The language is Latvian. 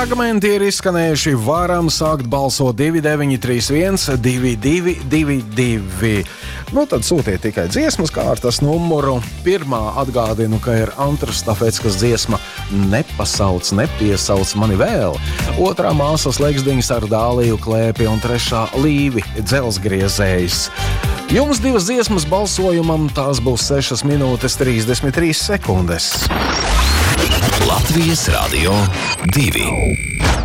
fragmenti ir izskanējuši. Varam sākt balsot 2931 2222. Tad sūtiet tikai dziesmas kārtas numuru. Pirmā atgādinu, ka ir Antras Stafetskas dziesma Nepasauc, nepiesauc mani vēl. Otrā māsas Legsdiņas ar Dāliju Klēpi un trešā Līvi Dzelsgriezējs. Jums 2 dziesmas balsojumam, tās būs 6 minūtes 33 sekundes. Latvijas Radio 2.